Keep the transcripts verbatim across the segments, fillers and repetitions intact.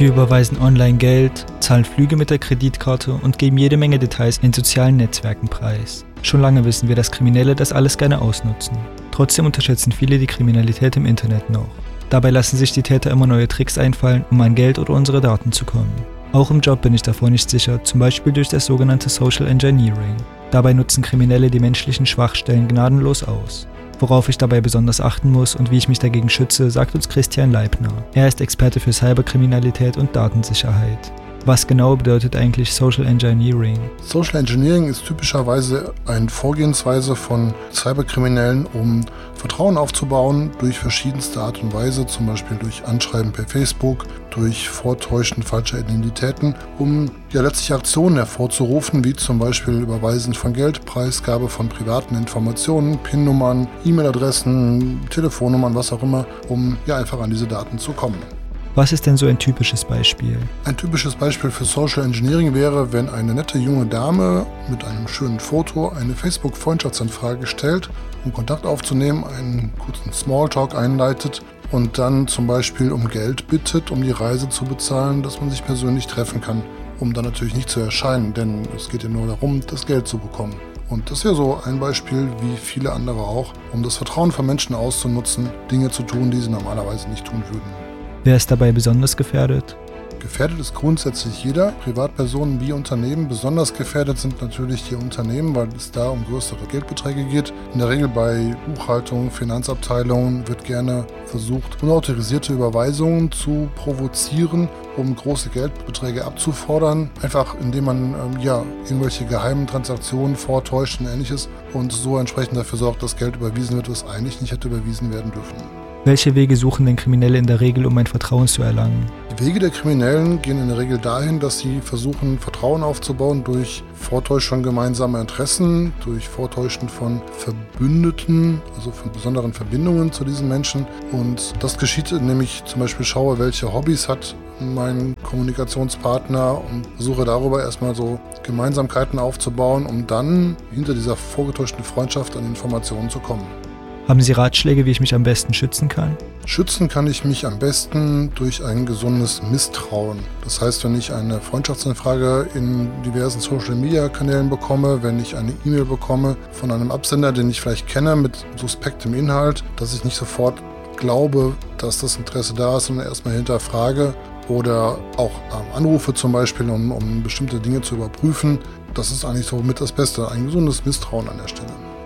Wir überweisen online Geld, zahlen Flüge mit der Kreditkarte und geben jede Menge Details in sozialen Netzwerken preis. Schon lange wissen wir, dass Kriminelle das alles gerne ausnutzen. Trotzdem unterschätzen viele die Kriminalität im Internet noch. Dabei lassen sich die Täter immer neue Tricks einfallen, um an Geld oder unsere Daten zu kommen. Auch im Job bin ich davor nicht sicher, zum Beispiel durch das sogenannte Social Engineering. Dabei nutzen Kriminelle die menschlichen Schwachstellen gnadenlos aus. Worauf ich dabei besonders achten muss und wie ich mich dagegen schütze, sagt uns Christian Leibner. Er ist Experte für Cyberkriminalität und Datensicherheit. Was genau bedeutet eigentlich Social Engineering? Social Engineering ist typischerweise eine Vorgehensweise von Cyberkriminellen, um Vertrauen aufzubauen durch verschiedenste Art und Weise, zum Beispiel durch Anschreiben per Facebook, durch Vortäuschen falscher Identitäten, um ja letztlich Aktionen hervorzurufen, wie zum Beispiel Überweisen von Geld, Preisgabe von privaten Informationen, P I N-Nummern, E-Mail-Adressen, Telefonnummern, was auch immer, um ja einfach an diese Daten zu kommen. Was ist denn so ein typisches Beispiel? Ein typisches Beispiel für Social Engineering wäre, wenn eine nette junge Dame mit einem schönen Foto eine Facebook-Freundschaftsanfrage stellt, um Kontakt aufzunehmen, einen kurzen Smalltalk einleitet und dann zum Beispiel um Geld bittet, um die Reise zu bezahlen, dass man sich persönlich treffen kann, um dann natürlich nicht zu erscheinen, denn es geht ja nur darum, das Geld zu bekommen. Und das wäre so ein Beispiel, wie viele andere auch, um das Vertrauen von Menschen auszunutzen, Dinge zu tun, die sie normalerweise nicht tun würden. Wer ist dabei besonders gefährdet? Gefährdet ist grundsätzlich jeder, Privatpersonen wie Unternehmen. Besonders gefährdet sind natürlich die Unternehmen, weil es da um größere Geldbeträge geht. In der Regel bei Buchhaltung, Finanzabteilungen wird gerne versucht, unautorisierte Überweisungen zu provozieren, um große Geldbeträge abzufordern. Einfach indem man ähm, ja, irgendwelche geheimen Transaktionen vortäuscht und Ähnliches und so entsprechend dafür sorgt, dass Geld überwiesen wird, was eigentlich nicht hätte überwiesen werden dürfen. Welche Wege suchen denn Kriminelle in der Regel, um ein Vertrauen zu erlangen? Die Wege der Kriminellen gehen in der Regel dahin, dass sie versuchen, Vertrauen aufzubauen durch Vortäuschung gemeinsamer Interessen, durch Vortäuschen von Verbündeten, also von besonderen Verbindungen zu diesen Menschen. Und das geschieht, indem ich zum Beispiel schaue, welche Hobbys hat mein Kommunikationspartner und versuche darüber erstmal so Gemeinsamkeiten aufzubauen, um dann hinter dieser vorgetäuschten Freundschaft an Informationen zu kommen. Haben Sie Ratschläge, wie ich mich am besten schützen kann? Schützen kann ich mich am besten durch ein gesundes Misstrauen. Das heißt, wenn ich eine Freundschaftsanfrage in diversen Social-Media-Kanälen bekomme, wenn ich eine E-Mail bekomme von einem Absender, den ich vielleicht kenne, mit suspektem Inhalt, dass ich nicht sofort glaube, dass das Interesse da ist, sondern erstmal hinterfrage oder auch ähm, anrufe zum Beispiel, um, um bestimmte Dinge zu überprüfen. Das ist eigentlich so mit das Beste, ein gesundes Misstrauen an der Stelle.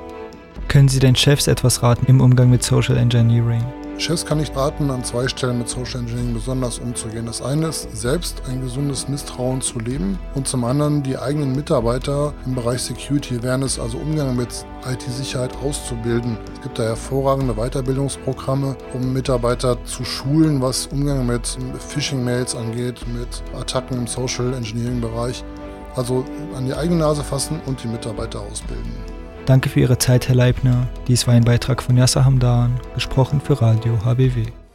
Können Sie den Chefs etwas raten im Umgang mit Social Engineering? Chefs kann ich raten, an zwei Stellen mit Social Engineering besonders umzugehen. Das eine ist, selbst ein gesundes Misstrauen zu leben und zum anderen die eigenen Mitarbeiter im Bereich Security Awareness, also Umgang mit I T-Sicherheit auszubilden. Es gibt da hervorragende Weiterbildungsprogramme, um Mitarbeiter zu schulen, was Umgang mit Phishing-Mails angeht, mit Attacken im Social Engineering-Bereich. Also an die eigene Nase fassen und die Mitarbeiter ausbilden. Danke für Ihre Zeit, Herr Leibner. Dies war ein Beitrag von Yasser Hamdan, gesprochen für Radio H B W.